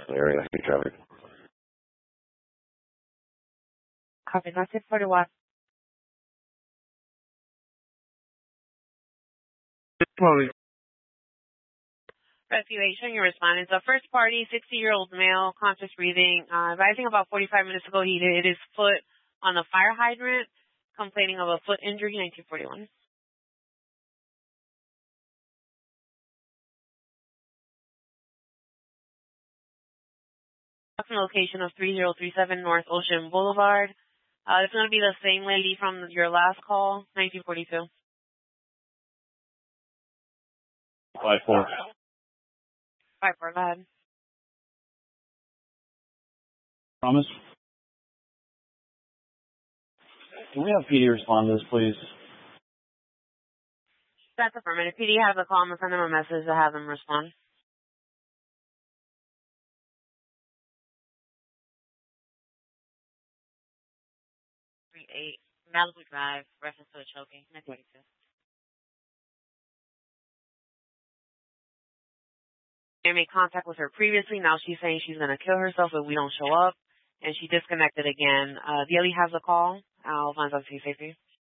area. Heavy traffic. Copy. That's it for the what? Rescuation, you're responding. So first party, 60-year-old male, conscious breathing, rising about 45 minutes ago. He hit his foot on the fire hydrant, complaining of a foot injury, 1941. Location of 3037 North Ocean Boulevard. It's going to be the same lady from your last call, 1942. 5-4. 5-4, go ahead. Promise? Can we have PD respond to this, please? That's affirmative. PD has a call. I'm going to send them a message to have them respond. 38 Malibu Drive, reference to a choking, 1942. I made contact with her previously. Now she's saying she's going to kill herself if we don't show up. And she disconnected again. The LE has a call. I'll find out if he's safe for you.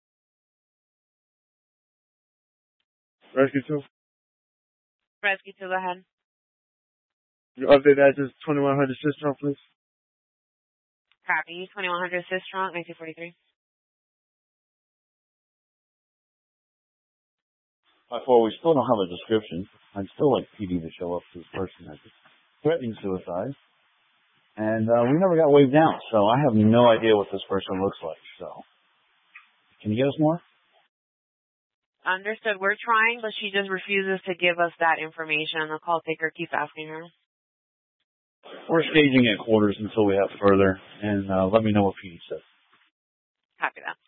Rescue 2. Rescue 2, go ahead. Your update address 2100 Sistron, please. Copy. 2100 Sistron, 1943. 5-4, we still don't have a description. I'd still like PD to show up to this person that's threatening suicide. And we never got waved down, so I have no idea what this person looks like. So, can you get us more? Understood. We're trying, but she just refuses to give us that information. The call taker keeps asking her. We're staging at quarters until we have further, and let me know what PD says. Copy that.